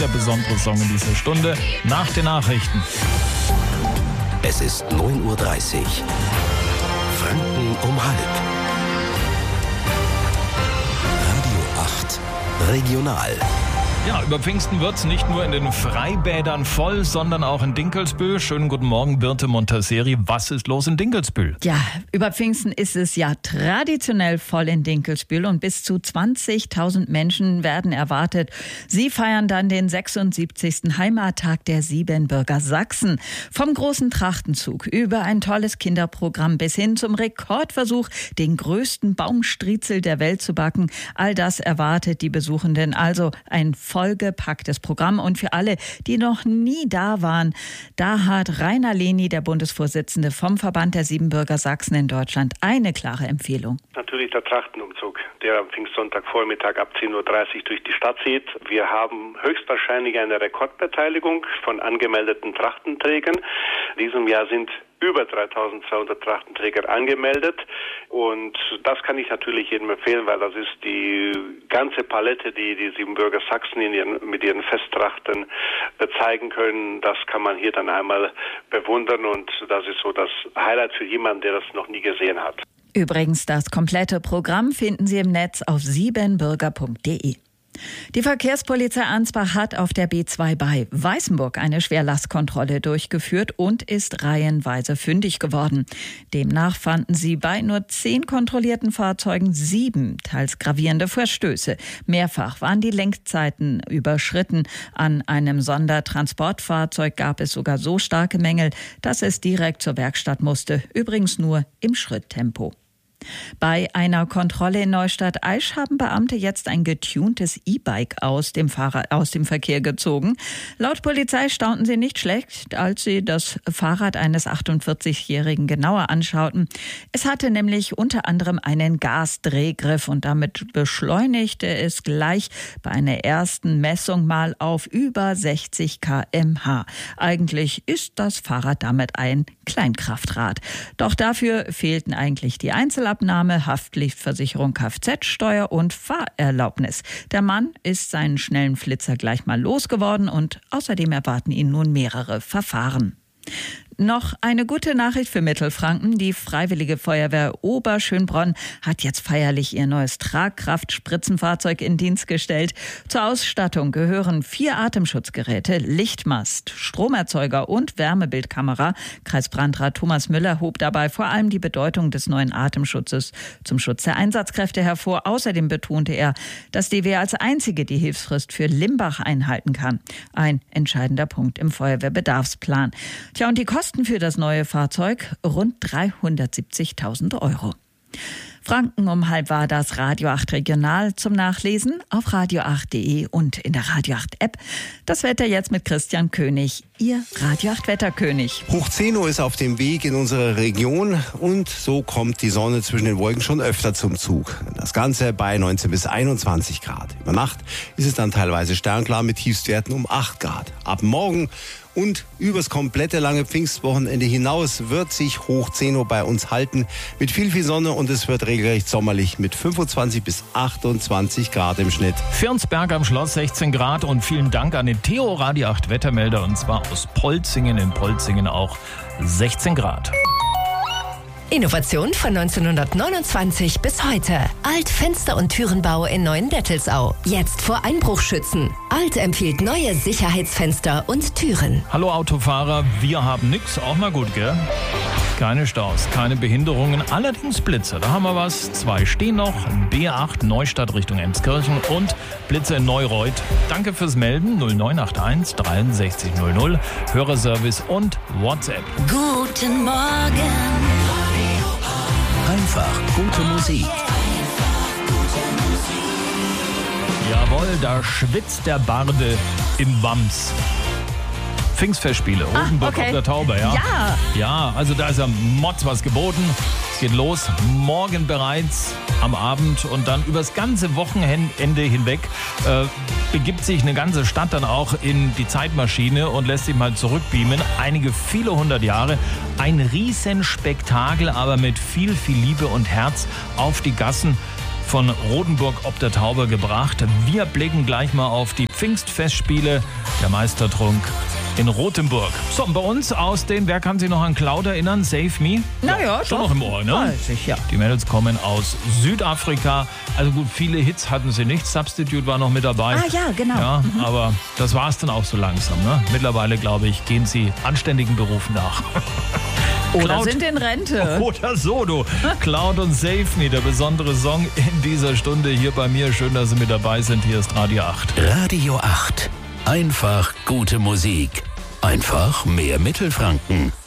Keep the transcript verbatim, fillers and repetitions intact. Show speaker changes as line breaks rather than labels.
der besondere Song in dieser Stunde nach den Nachrichten.
Es ist neun Uhr dreißig. Franken um halb. Radio acht Regional.
Ja, über Pfingsten wird's nicht nur in den Freibädern voll, sondern auch in Dinkelsbühl. Schönen guten Morgen, Birte Montasseri. Was ist los in Dinkelsbühl?
Ja, über Pfingsten ist es ja traditionell voll in Dinkelsbühl und bis zu zwanzigtausend Menschen werden erwartet. Sie feiern dann den sechsundsiebzigsten Heimattag der Siebenbürger Sachsen. Vom großen Trachtenzug über ein tolles Kinderprogramm bis hin zum Rekordversuch, den größten Baumstriezel der Welt zu backen. All das erwartet die Besuchenden. Also ein vollgepacktes Programm. Und für alle, die noch nie da waren, da hat Rainer Lehny, der Bundesvorsitzende vom Verband der Siebenbürger Sachsen in Deutschland, eine klare Empfehlung.
Natürlich der Trachtenumzug, der am Pfingstsonntagvormittag ab zehn Uhr dreißig durch die Stadt zieht. Wir haben höchstwahrscheinlich eine Rekordbeteiligung von angemeldeten Trachtenträgern. In diesem Jahr sind über dreitausendzweihundert Trachtenträger angemeldet und das kann ich natürlich jedem empfehlen, weil das ist die ganze Palette, die die Siebenbürger Sachsen in ihren, mit ihren Festtrachten zeigen können. Das kann man hier dann einmal bewundern und das ist so das Highlight für jemanden, der das noch nie gesehen hat.
Übrigens, das komplette Programm finden Sie im Netz auf siebenbürger punkt de. Die Verkehrspolizei Ansbach hat auf der B zwei bei Weißenburg eine Schwerlastkontrolle durchgeführt und ist reihenweise fündig geworden. Demnach fanden sie bei nur zehn kontrollierten Fahrzeugen sieben teils gravierende Verstöße. Mehrfach waren die Lenkzeiten überschritten. An einem Sondertransportfahrzeug gab es sogar so starke Mängel, dass es direkt zur Werkstatt musste. Übrigens nur im Schritttempo. Bei einer Kontrolle in Neustadt-Aisch haben Beamte jetzt ein getuntes E-Bike aus dem Fahrrad, aus dem Verkehr gezogen. Laut Polizei staunten sie nicht schlecht, als sie das Fahrrad eines achtundvierzigjährigen genauer anschauten. Es hatte nämlich unter anderem einen Gasdrehgriff und damit beschleunigte es gleich bei einer ersten Messung mal auf über sechzig Kilometer pro Stunde. Eigentlich ist das Fahrrad damit ein Kleinkraftrad. Doch dafür fehlten eigentlich die Einzelabnahme, Haftpflichtversicherung, Kfz-Steuer und Fahrerlaubnis. Der Mann ist seinen schnellen Flitzer gleich mal losgeworden und außerdem erwarten ihn nun mehrere Verfahren. Noch eine gute Nachricht für Mittelfranken. Die Freiwillige Feuerwehr Oberschönbronn hat jetzt feierlich ihr neues Tragkraft-Spritzenfahrzeug in Dienst gestellt. Zur Ausstattung gehören vier Atemschutzgeräte, Lichtmast, Stromerzeuger und Wärmebildkamera. Kreisbrandrat Thomas Müller hob dabei vor allem die Bedeutung des neuen Atemschutzes zum Schutz der Einsatzkräfte hervor. Außerdem betonte er, dass die Wehr als einzige die Hilfsfrist für Limbach einhalten kann. Ein entscheidender Punkt im Feuerwehrbedarfsplan. Tja, und die Kosten für das neue Fahrzeug rund dreihundertsiebzigtausend Euro. Franken um halb war das Radio acht Regional zum Nachlesen auf radio acht punkt de und in der Radio acht App. Das Wetter jetzt mit Christian König, Ihr Radio acht Wetterkönig.
Hoch zehn Uhr ist auf dem Weg in unsere Region und so kommt die Sonne zwischen den Wolken schon öfter zum Zug. Das Ganze bei neunzehn bis einundzwanzig Grad. Über Nacht ist es dann teilweise sternklar mit Tiefstwerten um acht Grad. Ab morgen und übers komplette lange Pfingstwochenende hinaus wird sich Hoch zehn Uhr bei uns halten mit viel, viel Sonne und es wird regelrecht sommerlich mit fünfundzwanzig bis achtundzwanzig Grad im Schnitt.
Firnsberg am Schloss sechzehn Grad und vielen Dank an den Theo Radio acht Wettermelder und zwar aus Polzingen. In Polzingen auch sechzehn Grad.
Innovation von neunzehnhundertneunundzwanzig bis heute. Alt Fenster- und Türenbau in Neuendettelsau. Jetzt vor Einbruch schützen. Alt empfiehlt neue Sicherheitsfenster und Türen.
Hallo Autofahrer, wir haben nix, auch mal gut, gell? Keine Staus, keine Behinderungen, allerdings Blitze. Da haben wir was. Zwei stehen noch. B acht Neustadt Richtung Emskirchen und Blitze in Neureuth. Danke fürs Melden. null neun acht eins dreiundsechzig null null. Hörerservice und WhatsApp.
Guten Morgen.
Einfach gute Musik.
Jawohl, da schwitzt der Barde in Wams. Pfingstfestspiele, Rosenburg
ah, okay.
auf der Taube, ja?
Ja.
Ja, also da ist ja Mods was geboten. Es geht los, morgen bereits am Abend und dann übers ganze Wochenende hinweg äh, begibt sich eine ganze Stadt dann auch in die Zeitmaschine und lässt sich mal zurückbeamen. Einige, viele hundert Jahre. Ein Riesenspektakel, aber mit viel, viel Liebe und Herz auf die Gassen von Rotenburg ob der Tauber gebracht. Wir blicken gleich mal auf die Pfingstfestspiele, der Meistertrunk in Rotenburg. So, und bei uns aus den, wer kann sich noch an Cloud erinnern? Save Me?
Naja,
schon
doch.
noch im Ohr, ne?
Weiß ich, ja.
Die Mädels kommen aus Südafrika. Also gut, viele Hits hatten sie nicht. Substitute war noch mit dabei.
Ah ja, genau.
Ja, mhm. Aber das war es dann auch so langsam. Ne? Mittlerweile, glaube ich, gehen sie anständigen Berufen nach.
Oder
Cloud,
sind in Rente.
Oder so, du. Cloud und Save Me, der besondere Song in dieser Stunde hier bei mir. Schön, dass Sie mit dabei sind. Hier ist Radio acht.
Radio acht. Einfach gute Musik. Einfach mehr Mittelfranken.